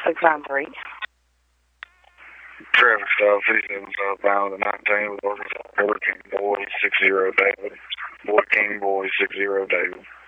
693. Traffic stop, 57 southbound at 19 with Arkansas. Boy King Boy 60 David. Boy King Boy 60 David.